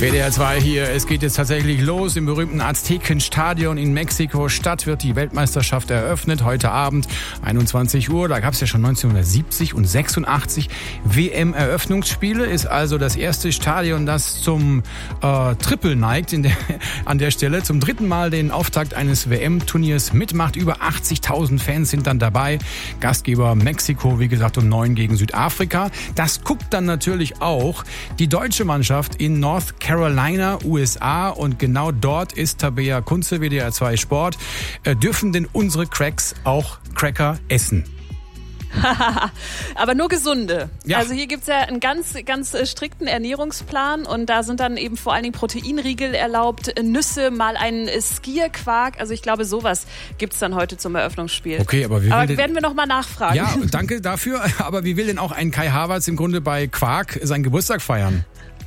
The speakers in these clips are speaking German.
WDR 2 hier, es geht jetzt tatsächlich los. Im berühmten Aztekenstadion in Mexiko-Stadt wird die Weltmeisterschaft eröffnet. Heute Abend, 21 Uhr. Da gab es ja schon 1970 und 86 WM-Eröffnungsspiele. Ist also das erste Stadion, das zum Triple neigt an der Stelle. Zum dritten Mal den Auftakt eines WM-Turniers mitmacht. Über 80.000 Fans sind dann dabei. Gastgeber Mexiko, wie gesagt, um 9 gegen Südafrika. Das guckt dann natürlich auch die deutsche Mannschaft in North Carolina, USA, und genau dort ist Tabea Kunze, WDR 2 Sport. Dürfen denn unsere Cracks auch Cracker essen? Aber nur gesunde. Ja. Also hier gibt's ja einen ganz strikten Ernährungsplan und da sind dann eben vor allen Dingen Proteinriegel erlaubt, Nüsse, mal einen Skierquark. Also ich glaube, sowas gibt's dann heute zum Eröffnungsspiel. Okay, aber werden wir nochmal nachfragen. Ja, danke dafür. Aber wie will denn auch ein Kai Havertz im Grunde bei Quark seinen Geburtstag feiern?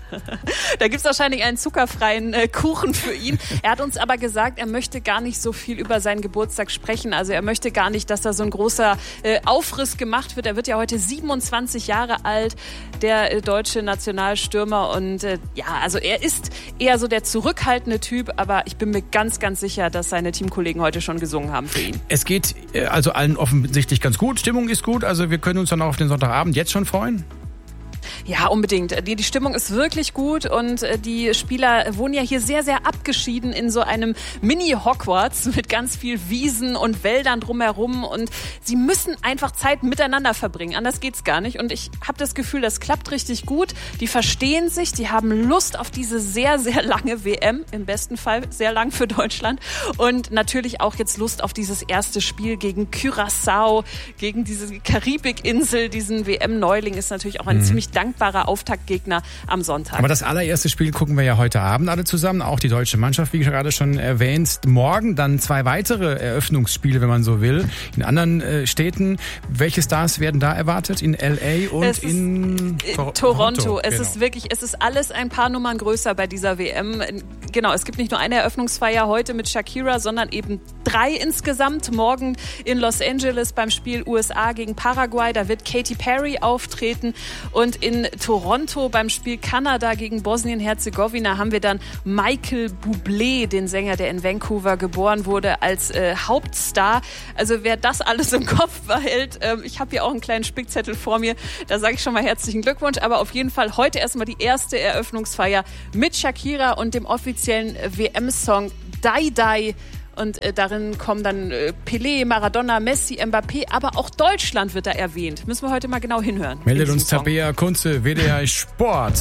Da gibt's wahrscheinlich einen zuckerfreien Kuchen für ihn. Er hat uns aber gesagt, er möchte gar nicht so viel über seinen Geburtstag sprechen. Also er möchte gar nicht, dass da so ein großer Aufriss gemacht wird. Er wird ja heute 27 Jahre alt, der deutsche Nationalstürmer. Und also er ist eher so der zurückhaltende Typ. Aber ich bin mir ganz, ganz sicher, dass seine Teamkollegen heute schon gesungen haben für ihn. Es geht also allen offensichtlich ganz gut. Stimmung ist gut. Also wir können uns dann auch auf den Sonntagabend jetzt schon freuen. Ja, unbedingt. Die Stimmung ist wirklich gut und die Spieler wohnen ja hier sehr, sehr abgeschieden in so einem Mini-Hogwarts mit ganz viel Wiesen und Wäldern drumherum und sie müssen einfach Zeit miteinander verbringen. Anders geht's gar nicht und ich habe das Gefühl, das klappt richtig gut. Die verstehen sich, die haben Lust auf diese sehr, sehr lange WM, im besten Fall sehr lang für Deutschland und natürlich auch jetzt Lust auf dieses erste Spiel gegen Curaçao, gegen diese Karibikinsel, diesen WM-Neuling ist natürlich auch ein ziemlich dankbarer Auftaktgegner am Sonntag. Aber das allererste Spiel gucken wir ja heute Abend alle zusammen, auch die deutsche Mannschaft, wie gerade schon erwähnt. Morgen dann 2 weitere Eröffnungsspiele, wenn man so will, in anderen Städten. Welche Stars werden da erwartet? In L.A. und in Toronto. Es Genau. es ist alles ein paar Nummern größer bei dieser WM. Genau, es gibt nicht nur eine Eröffnungsfeier heute mit Shakira, sondern eben 3 insgesamt. Morgen in Los Angeles beim Spiel USA gegen Paraguay, da wird Katy Perry auftreten. Und in Toronto beim Spiel Kanada gegen Bosnien-Herzegowina haben wir dann Michael Bublé, den Sänger, der in Vancouver geboren wurde, als Hauptstar. Also wer das alles im Kopf behält, ich habe hier auch einen kleinen Spickzettel vor mir, da sage ich schon mal herzlichen Glückwunsch. Aber auf jeden Fall heute erstmal die erste Eröffnungsfeier mit Shakira und dem offiziellen WM-Song Die Die. Und darin kommen dann Pelé, Maradona, Messi, Mbappé, aber auch Deutschland wird da erwähnt. Müssen wir heute mal genau hinhören. Meldet uns Tabea Kunze, WDR Sport.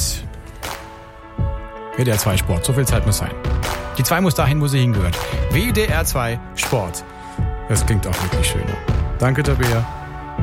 WDR 2 Sport, so viel Zeit muss sein. Die 2 muss dahin, wo sie hingehört. WDR 2 Sport. Das klingt auch wirklich schöner. Danke, Tabea.